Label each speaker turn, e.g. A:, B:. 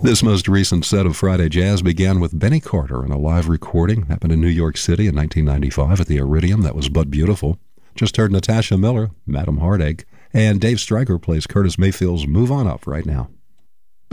A: This most recent set of Friday Jazz began with Benny Carter in a live recording. Happened in New York City in 1995 at the Iridium. That was But Beautiful. Just heard Natasha Miller, Madam Heartache. And Dave Stryker plays Curtis Mayfield's Move On Up right now.